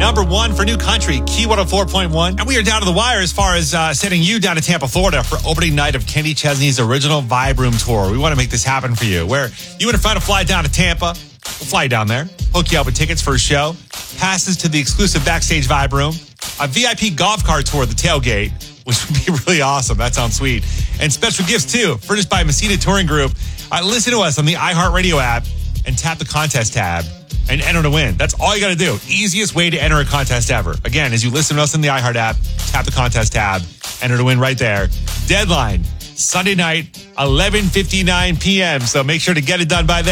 Number 1 for New Country, Key 104.1. And we are down to the wire as far as sending you down to Tampa, Florida for opening night of Kenny Chesney's original Vibe Room Tour. We want to make this happen for you, where you and a friend will fly down to Tampa. We'll fly you down there, hook you up with tickets for a show, passes to the exclusive backstage Vibe Room, a VIP golf cart tour at the tailgate, which would be really awesome. That sounds sweet. And special gifts, too, furnished by Messina Touring Group. Listen to us on the iHeartRadio app and tap the contest tab and enter to win. That's all you got to do. Easiest way to enter a contest ever. Again, as you listen to us in the iHeart app, tap the contest tab, enter to win right there. Deadline, Sunday night, 11:59 p.m. So make sure to get it done by then.